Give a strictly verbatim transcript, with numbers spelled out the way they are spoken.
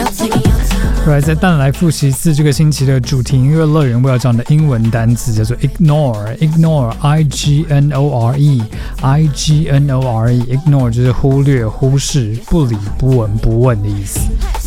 Right， 再带来复习一次这个星期的主题音乐乐园我要讲的英文单词叫做 ignore，ignore，i g n o r e，i g n o r e，ignore 就是忽略、忽视、不理、不闻、不问的意思。